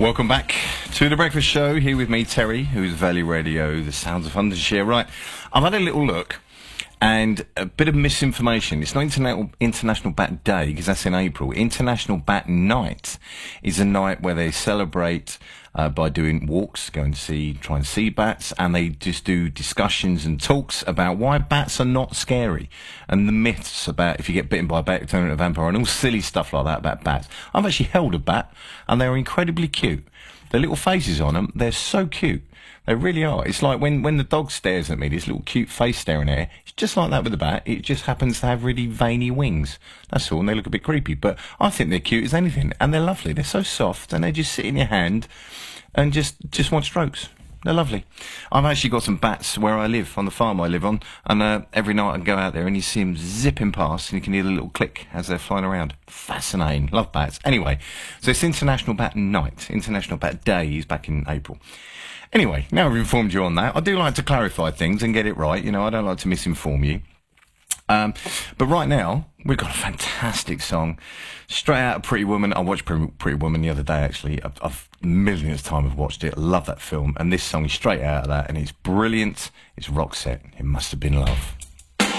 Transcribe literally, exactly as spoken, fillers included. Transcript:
Welcome back to The Breakfast Show, here with me, Terry, who's Valley Radio, the sounds of Huntershire. Right, I've had a little look, and a bit of misinformation. It's not Interna- International Bat Day, because that's in April. International Bat Night is a night where they celebrate uh, by doing walks, going to see, try and see bats, and they just do discussions and talks about why bats are not scary, and the myths about if you get bitten by a bat, you turn into a vampire, and all silly stuff like that about bats. I've actually held a bat, and they're incredibly cute. The little faces on them, they're so cute. They really are. It's like when, when the dog stares at me, this little cute face staring at it. It's just like that with the bat. It just happens to have really veiny wings. That's all, and they look a bit creepy. But I think they're cute as anything, and they're lovely. They're so soft, and they just sit in your hand and just, just want strokes. They're lovely. I've actually got some bats where I live, on the farm I live on, and uh, every night I can go out there and you see them zipping past, and you can hear the little click as they're flying around. Fascinating. Love bats. Anyway, so it's International Bat Night. International Bat Day is back in April. Anyway, now I've informed you on that. I do like to clarify things and get it right. You know, I don't like to misinform you. Um, but right now, we've got a fantastic song, straight out of Pretty Woman. I watched Pretty, Pretty Woman the other day, actually. I've, I've millionth time I've watched it. I love that film. And this song is straight out of that, and it's brilliant. It's Roxette. It Must Have Been Love.